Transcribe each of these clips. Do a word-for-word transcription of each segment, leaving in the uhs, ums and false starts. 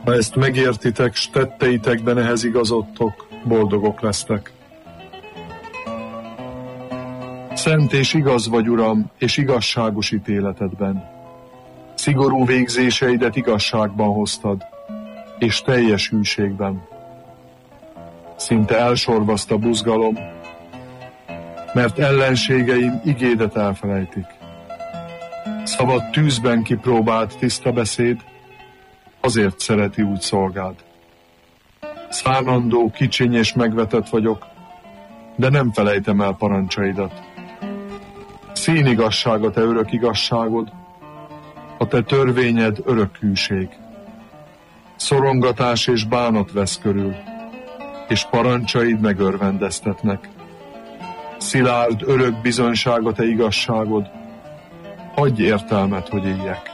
Ha ezt megértitek, s tetteitekben ehhez igazodtok, boldogok lesztek. Szent és igaz vagy, Uram, és igazságos ítéletedben. Szigorú végzéseidet igazságban hoztad, és teljes hűségben. Szinte elsorvaszt buzgalom, mert ellenségeim igédet elfelejtik. Szabad tűzben kipróbált tiszta beszéd, azért szereti úgy szolgád. Szánandó, kicsiny és megvetett vagyok, de nem felejtem el parancsaidat. Színigazság a te örök igazságod, a te törvényed örök hűség. Szorongatás és bánat vesz körül, és parancsaid megörvendeztetnek. Szilárd örök bizonyság a te igazságod, adj értelmet, hogy éljek.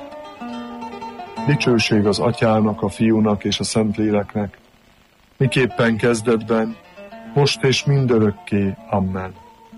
Dicsőség az Atyának, a Fiúnak és a Szentléleknek, miképpen kezdetben, most és mindörökké. Amen.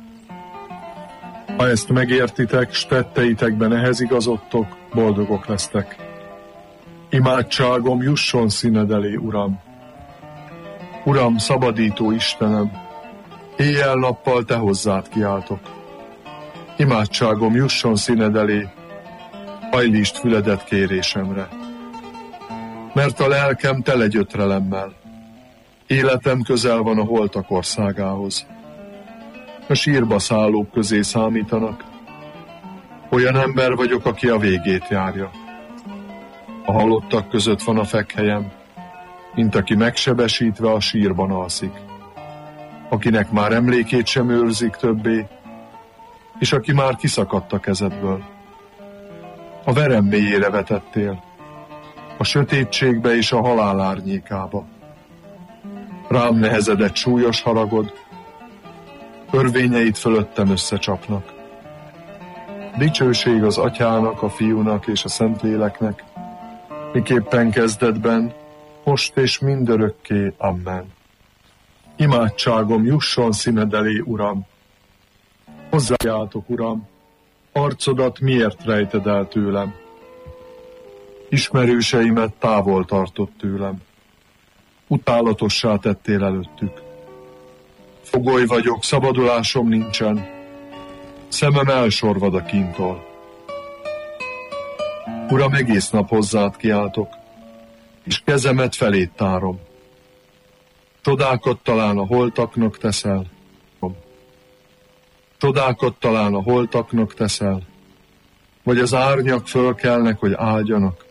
Ha ezt megértitek, s tetteitekben ehhez igazodtok, boldogok lesztek. Imádságom jusson színed elé, Uram. Uram, szabadító Istenem, éjjel-nappal te hozzád kiáltok. Imádságom jusson színed elé, hajlítsd füledet kérésemre. Mert a lelkem tele gyötrelemmel, életem közel van a holtak országához. A sírba szállók közé számítanak, olyan ember vagyok, aki a végét járja. A halottak között van a fekhelyem, mint aki megsebesítve a sírban alszik, akinek már emlékét sem őrzik többé, és aki már kiszakadt a kezedből. A verem mélyére vetettél, a sötétségbe és a halál árnyékába. Rám nehezedett súlyos haragod, örvényeid fölöttem összecsapnak. Dicsőség az Atyának, a Fiúnak és a Szentléleknek, miképpen kezdetben, most és mindörökké. Amen. Imádságom jusson színed elé, Uram. Hozzájátok, Uram, arcodat miért rejted el tőlem? Ismerőseimet távol tartott tőlem. Utálatossá tettél előttük. Fogoly vagyok, szabadulásom nincsen. Szemem elsorvad a kíntól. Uram, egész nap hozzád kiáltok, és kezemet felét tárom. Csodákat talán a holtaknak teszel. Csodákat talán a holtaknak teszel, vagy az árnyak fölkelnek, hogy áldjanak.